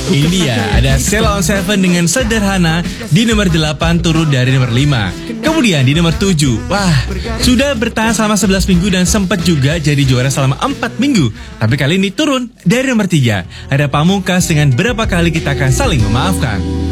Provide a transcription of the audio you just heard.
Ini dia, ada Sheila on 7 dengan Sederhana di nomor 8 turun dari nomor 5. Kemudian di nomor 7, wah, sudah bertahan selama 11 minggu dan sempat juga jadi juara selama 4 minggu. Tapi kali ini turun dari nomor 3. Ada Pamungkas dengan Berapa Kali Kita Akan Saling Memaafkan.